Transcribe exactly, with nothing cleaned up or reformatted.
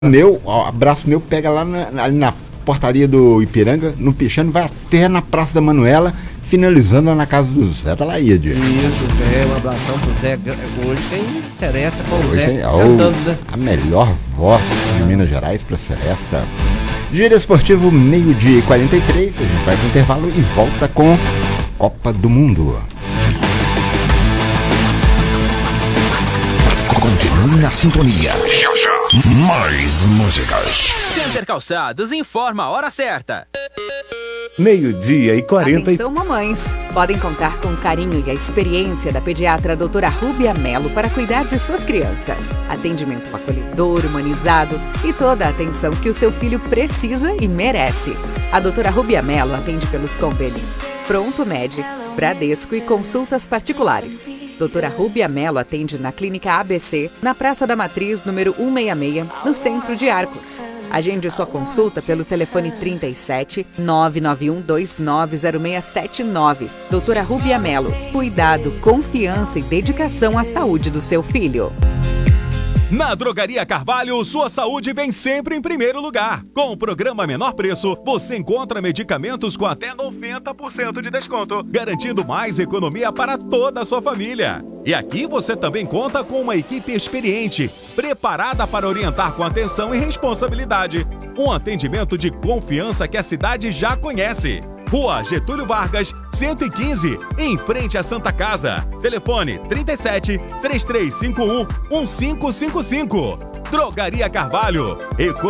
Meu, ó, abraço meu, pega lá na, ali na portaria do Ipiranga, no Pichano, vai até na Praça da Manuela, finalizando lá na casa do Zé da Laíde. Isso, Zé, um abração pro Zé. Hoje tem Seresta com o Hoje Zé tem, cantando, oh, né? a melhor voz de Minas Gerais pra Seresta. Giro Esportivo, meio-dia e quarenta e três, a gente vai pro intervalo e volta com Copa do Mundo. Continue na sintonia. Já, já. Mais músicas. Center Calçados informa a hora certa. Meio-dia e quarenta e... Atenção, mamães. Podem contar com o carinho e a experiência da pediatra doutora Rúbia Melo para cuidar de suas crianças. Atendimento acolhedor, humanizado e toda a atenção que o seu filho precisa e merece. A doutora Rúbia Melo atende pelos convênios Pronto Med, Bradesco e consultas particulares. doutora Rúbia Melo atende na Clínica A B C, na Praça da Matriz, número cento e sessenta e seis, no centro de Arcos. Agende sua consulta pelo telefone trinta e sete, nove nove um dois nove zero seis sete nove. doutora Rúbia Melo. Cuidado, confiança e dedicação à saúde do seu filho. Na Drogaria Carvalho, sua saúde vem sempre em primeiro lugar. Com o programa Menor Preço, você encontra medicamentos com até noventa por cento de desconto, garantindo mais economia para toda a sua família. E aqui você também conta com uma equipe experiente, preparada para orientar com atenção e responsabilidade. Um atendimento de confiança que a cidade já conhece. Rua Getúlio Vargas, cento e quinze, em frente à Santa Casa. Telefone trinta e sete, três três cinco um, um cinco cinco cinco. Drogaria Carvalho. Economia